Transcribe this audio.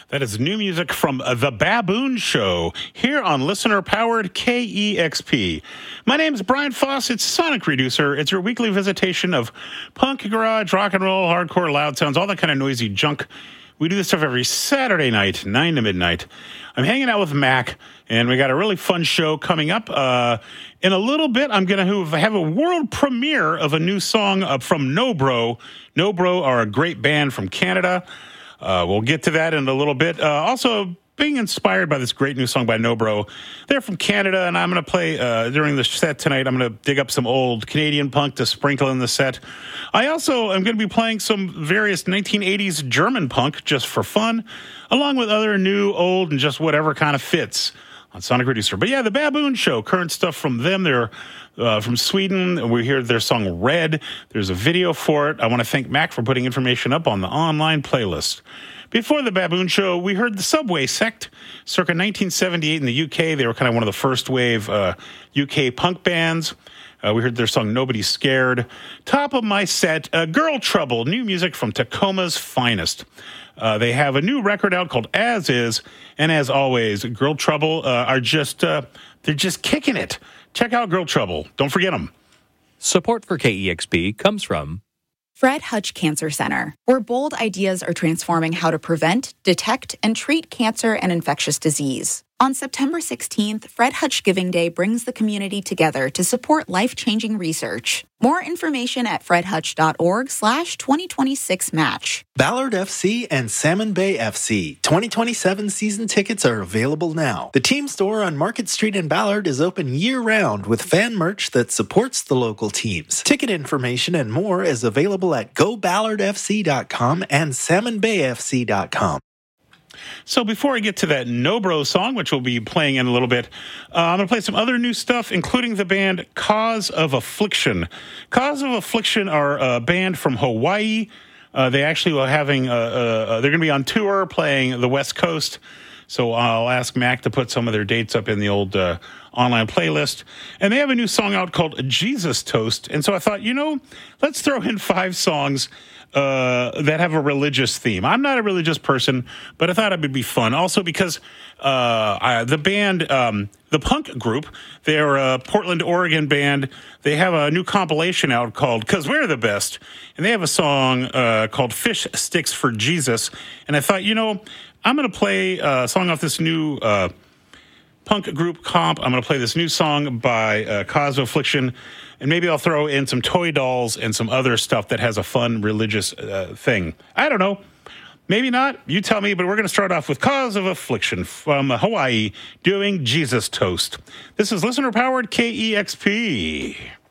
That is new music from The Baboon Show here on listener-powered KEXP. My name is Brian Foss. It's Sonic Reducer. It's your weekly visitation of punk, garage, rock and roll, hardcore, loud sounds, all that kind of noisy junk. We do this stuff every Saturday night, 9 to midnight. I'm hanging out with Mac, and we got a really fun show coming up. In a little bit, I'm going to have a world premiere of a new song from No Bro. No Bro are a great band from Canada. We'll get to that in a little bit. Also, being inspired by this great new song by No Bro. They're from Canada, and I'm going to play, during the set tonight, I'm going to dig up some old Canadian punk to sprinkle in the set. I also am going to be playing some various 1980s German punk just for fun, along with other new, old, and just whatever kind of fits on Sonic Reducer. But yeah, The Baboon Show, current stuff from them. They're from Sweden. We hear their song Red. There's a video for it. I want to thank Mac for putting information up on the online playlist. Before The Baboon Show, we heard the Subway Sect, circa 1978 in the UK. They were kind of one of the first wave UK punk bands. We heard their song Nobody's Scared. Top of my set, Girl Trouble, new music from Tacoma's Finest. They have a new record out called As Is, and as always, Girl Trouble are just, they're just kicking it. Check out Girl Trouble. Don't forget them. Support for KEXP comes from Fred Hutch Cancer Center, where bold ideas are transforming how to prevent, detect, and treat cancer and infectious disease. On September 16th, Fred Hutch Giving Day brings the community together to support life-changing research. More information at fredhutch.org/2026match. Ballard FC and Salmon Bay FC 2027 season tickets are available now. The team store on Market Street in Ballard is open year-round with fan merch that supports the local teams. Ticket information and more is available at goballardfc.com and salmonbayfc.com. So before I get to that No Bro song, which we'll be playing in a little bit, I'm going to play some other new stuff, including the band Cause of Affliction. Cause of Affliction are a band from Hawaii. They actually are having, they're going to be on tour playing the West Coast. So I'll ask Mac to put some of their dates up in the old online playlist. And they have a new song out called Jesus Toast. And so I thought, let's throw in 5 songs that have a religious theme. I'm not a religious person, but I thought it would be fun. Also because the band, the punk group, they're a Portland, Oregon band. They have a new compilation out called 'Cause We're the Best. And they have a song called Fish Sticks for Jesus. And I thought, I'm going to play a song off this new punk group comp. I'm going to play this new song by Cause of Affliction. And maybe I'll throw in some toy dolls and some other stuff that has a fun religious thing. I don't know. Maybe not. You tell me, but we're going to start off with Cause of Affliction from Hawaii doing Jesus Toast. This is listener-powered KEXP.